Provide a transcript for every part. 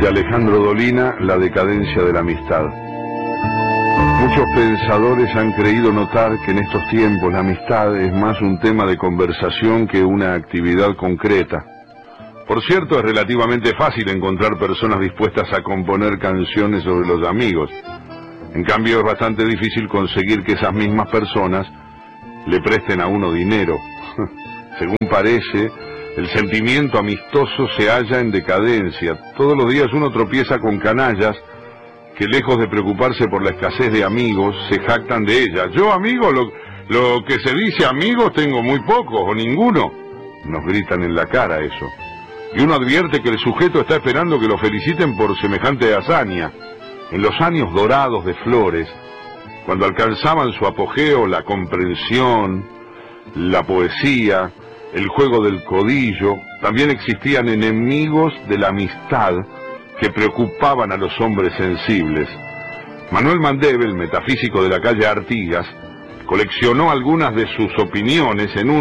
de Alejandro Dolina, La decadencia de la amistad. Muchos pensadores han creído notar que en estos tiempos la amistad es más un tema de conversación que una actividad concreta. Por cierto, es relativamente fácil encontrar personas dispuestas a componer canciones sobre los amigos. En cambio, es bastante difícil conseguir que esas mismas personas le presten a uno dinero. Según parece, el sentimiento amistoso se halla en decadencia. Todos los días uno tropieza con canallas que, lejos de preocuparse por la escasez de amigos, se jactan de ella. Yo, amigo, lo que se dice amigos, tengo muy pocos o ninguno. Nos gritan en la cara eso. Y uno advierte que el sujeto está esperando que lo feliciten por semejante hazaña. En los años dorados de Flores, cuando alcanzaban su apogeo la comprensión, la poesía, el juego del codillo, también existían enemigos de la amistad que preocupaban a los hombres sensibles. Manuel Mandev, el metafísico de la calle Artigas, coleccionó algunas de sus opiniones en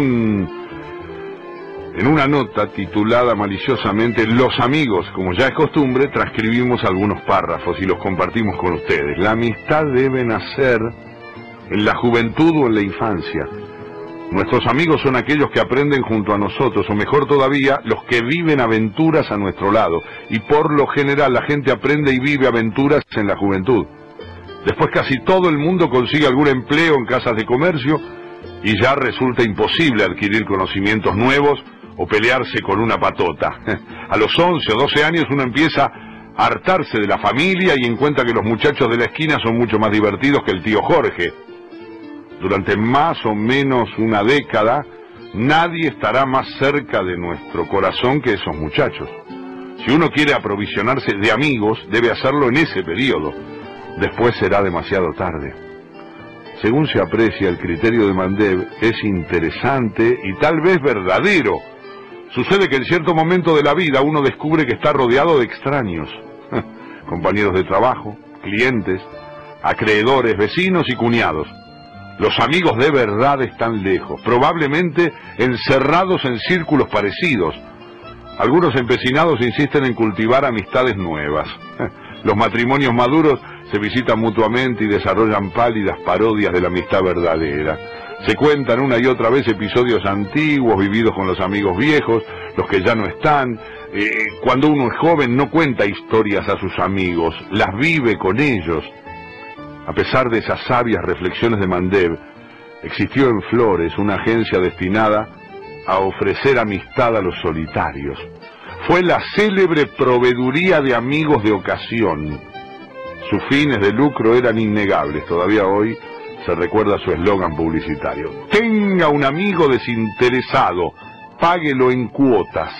una nota titulada maliciosamente Los amigos. Como ya es costumbre, transcribimos algunos párrafos y los compartimos con ustedes. La amistad debe nacer en la juventud o en la infancia. Nuestros amigos son aquellos que aprenden junto a nosotros, o mejor todavía, los que viven aventuras a nuestro lado. Y por lo general la gente aprende y vive aventuras en la juventud. Después casi todo el mundo consigue algún empleo en casas de comercio y ya resulta imposible adquirir conocimientos nuevos o pelearse con una patota. A los 11 o 12 años uno empieza a hartarse de la familia y encuentra que los muchachos de la esquina son mucho más divertidos que el tío Jorge. Durante más o menos una década, nadie estará más cerca de nuestro corazón que esos muchachos. Si uno quiere aprovisionarse de amigos, debe hacerlo en ese periodo. Después será demasiado tarde. Según se aprecia, el criterio de Mandev es interesante y tal vez verdadero. Sucede que en cierto momento de la vida uno descubre que está rodeado de extraños. Compañeros de trabajo, clientes, acreedores, vecinos y cuñados. Los amigos de verdad están lejos, probablemente encerrados en círculos parecidos. Algunos empecinados insisten en cultivar amistades nuevas. Los matrimonios maduros se visitan mutuamente y desarrollan pálidas parodias de la amistad verdadera. Se cuentan una y otra vez episodios antiguos vividos con los amigos viejos, los que ya no están. Cuando uno es joven no cuenta historias a sus amigos, las vive con ellos. A pesar de esas sabias reflexiones de Mandev, existió en Flores una agencia destinada a ofrecer amistad a los solitarios. Fue la célebre Proveeduría de Amigos de Ocasión. Sus fines de lucro eran innegables. Todavía hoy se recuerda su eslogan publicitario: tenga un amigo desinteresado, páguelo en cuotas.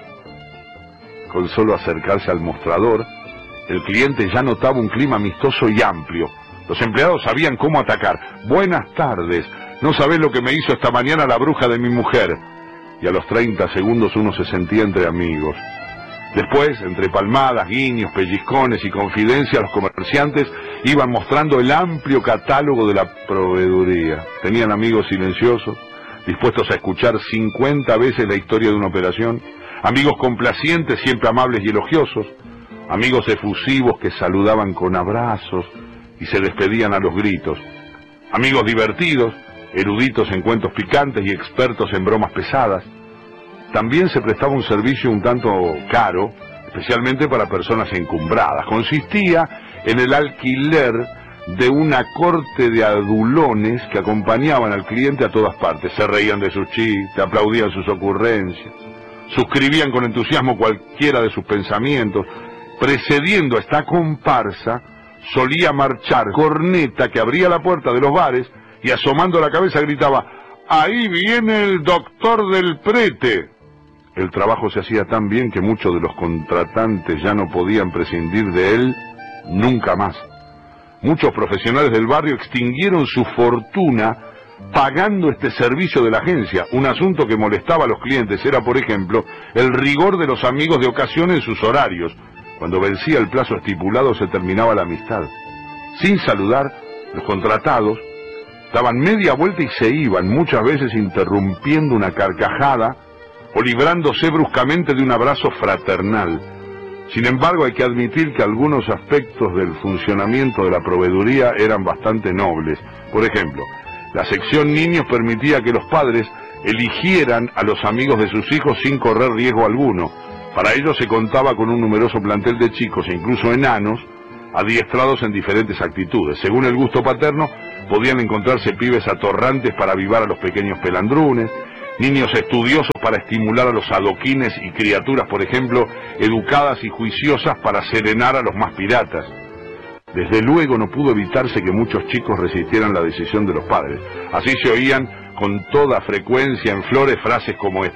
Con solo acercarse al mostrador, el cliente ya notaba un clima amistoso y amplio. Los empleados sabían cómo atacar. Buenas tardes, no sabés lo que me hizo esta mañana la bruja de mi mujer. Y a los 30 segundos uno se sentía entre amigos. Después, entre palmadas, guiños, pellizcones y confidencias, los comerciantes iban mostrando el amplio catálogo de la proveeduría. Tenían amigos silenciosos, dispuestos a escuchar 50 veces la historia de una operación. Amigos complacientes, siempre amables y elogiosos. Amigos efusivos que saludaban con abrazos y se despedían a los gritos. Amigos divertidos, eruditos en cuentos picantes y expertos en bromas pesadas. También se prestaba un servicio un tanto caro, especialmente para personas encumbradas. Consistía en el alquiler de una corte de adulones que acompañaban al cliente a todas partes. Se reían de sus chistes, aplaudían sus ocurrencias, suscribían con entusiasmo cualquiera de sus pensamientos. Precediendo a esta comparsa, solía marchar corneta que abría la puerta de los bares y asomando la cabeza gritaba: ¡ahí viene el doctor del prete! El trabajo se hacía tan bien que muchos de los contratantes ya no podían prescindir de él nunca más. Muchos profesionales del barrio extinguieron su fortuna pagando este servicio de la agencia. Un asunto que molestaba a los clientes era, por ejemplo, el rigor de los amigos de ocasión en sus horarios. Cuando vencía el plazo estipulado se terminaba la amistad. Sin saludar, los contratados daban media vuelta y se iban, muchas veces interrumpiendo una carcajada o librándose bruscamente de un abrazo fraternal. Sin embargo, hay que admitir que algunos aspectos del funcionamiento de la proveeduría eran bastante nobles. Por ejemplo, la sección niños permitía que los padres eligieran a los amigos de sus hijos sin correr riesgo alguno. Para ello se contaba con un numeroso plantel de chicos, e incluso enanos, adiestrados en diferentes actitudes. Según el gusto paterno, podían encontrarse pibes atorrantes para avivar a los pequeños pelandrunes, niños estudiosos para estimular a los adoquines y criaturas, por ejemplo, educadas y juiciosas para serenar a los más piratas. Desde luego no pudo evitarse que muchos chicos resistieran la decisión de los padres. Así se oían con toda frecuencia en Flores frases como esta: